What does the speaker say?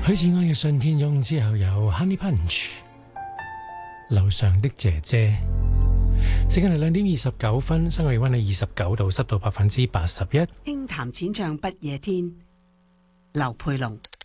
許志安嘅信天翁之後有 Honey Punch 樓上的姐姐。時間係2:29，室外氣溫係29度，濕度81%。 輕談淺唱不夜天，劉佩龍。